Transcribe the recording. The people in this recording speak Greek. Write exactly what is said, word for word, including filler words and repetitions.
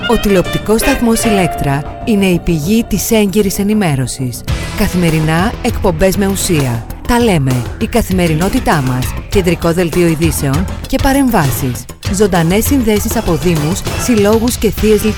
Ο τηλεοπτικός σταθμός Ηλέκτρα είναι η πηγή της έγκυρης ενημέρωσης. Καθημερινά εκπομπές με ουσία. Τα λέμε, η καθημερινότητά μας, κεντρικό δελτίο ειδήσεων και παρεμβάσεις. Ζωντανές συνδέσεις από δήμους, συλλόγους και θείες λειτουργίες.